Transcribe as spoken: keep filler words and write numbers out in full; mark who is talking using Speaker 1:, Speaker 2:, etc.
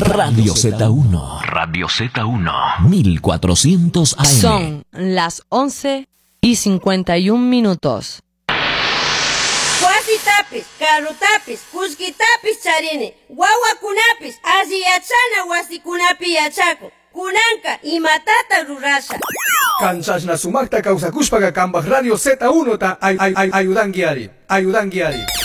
Speaker 1: Radio Z uno. Radio Z uno. mil cuatrocientos A M.
Speaker 2: Son las once y cincuenta y un minutos.
Speaker 3: Wasitapis, carutapis, kuskitapis charini, wawakunapis, asiyachana wasikunapi yachako, kunanka imatata rurasha.
Speaker 4: Kanchashna sumakta kawsakushpaqa kambaq Radio Z uno ta ay ay ay ayudankiari, ayudankiari.